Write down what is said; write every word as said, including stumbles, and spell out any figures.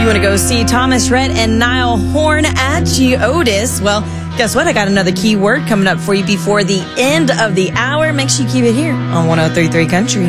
You want to go see Thomas Rhett and Niall Horn at Geodis? Well, guess what? I got another keyword coming up for you before the end of the hour. Make sure you keep it here on one oh three point three Country.